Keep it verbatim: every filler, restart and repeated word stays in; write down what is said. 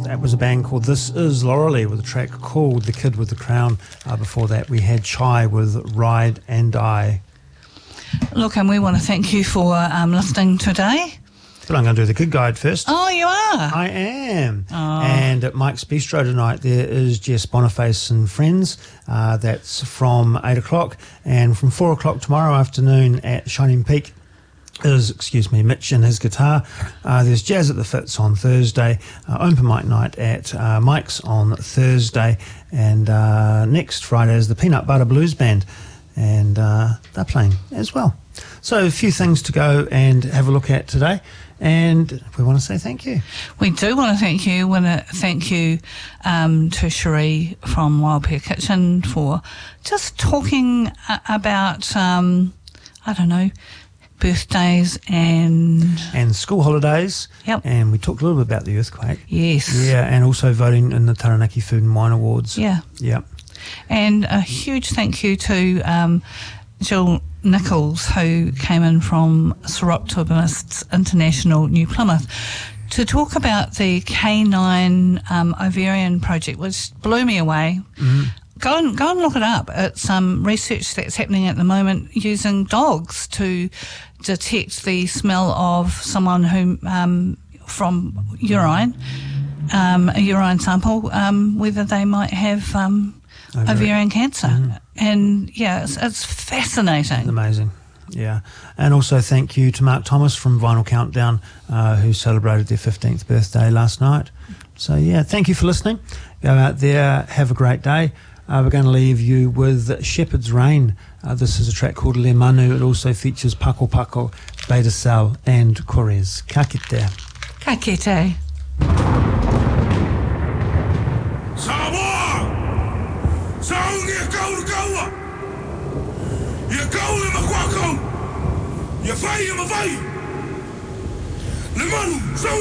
That was a band called This Is Laurelie with a track called The Kid with the Crown. Uh, before that, we had Chai with Ride and Die. Look, and we want to thank you for um, listening today. But I'm going to do the gig guide first. Oh, you are? I am. Oh. And at Mike's Bistro tonight, there is Jess Boniface and Friends. Uh, that's from eight o'clock. And from four o'clock tomorrow afternoon at Shining Peak is, excuse me, Mitch and his guitar. Uh, there's Jazz at the Fitz on Thursday. Uh, open mic night at uh, Mike's on Thursday. And uh, next Friday is the Peanut Butter Blues Band. And uh, they're playing as well. So a few things to go and have a look at today. And we want to say thank you. We do want to thank you. We want to thank you um, to Cherie from Wild Pear Kitchen for just talking a- about, um, I don't know, birthdays and... And school holidays. Yep. And we talked a little bit about the earthquake. Yes. Yeah, and also voting in the Taranaki Food and Wine Awards. Yeah. Yep. And a huge thank you to um, Jill Nichols, who came in from Seroptomists International, New Plymouth, to talk about the K nine um, ovarian project, which blew me away. Mm-hmm. Go and go and look it up. It's um, research that's happening at the moment using dogs to detect the smell of someone who um, from urine, um, a urine sample, um, whether they might have um, ovarian. ovarian cancer. Mm-hmm. And yeah, it's, it's fascinating. It's amazing. Yeah. And also thank you to Mark Thomas from Vinyl Countdown, uh, who celebrated their fifteenth birthday last night. So yeah, thank you for listening. Go out there, have a great day. Uh, we're going to leave you with Shepherd's Rain. Uh, this is a track called Le Manu. It also features Paco Paco, Beta Sal and Correz. Ka kite. Ka kite. You fire, you fire. Le Manu,